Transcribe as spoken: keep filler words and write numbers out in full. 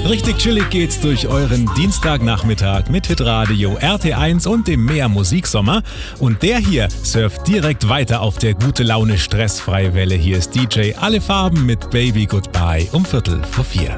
Richtig chillig geht's durch euren Dienstagnachmittag mit Hitradio R T eins und dem Mehr Musiksommer. Und der hier surft direkt weiter auf der gute Laune stressfreie Welle. Hier ist D J Alle Farben mit Baby Goodbye um Viertel vor vier.